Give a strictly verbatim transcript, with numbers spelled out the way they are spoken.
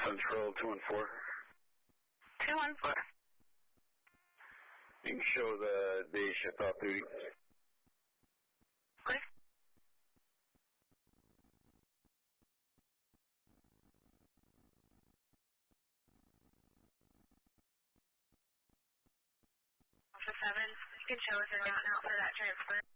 Central two one four. two one four. You can show the day shift off duty. Okay. Alpha seven, you can show us a note out for that transfer.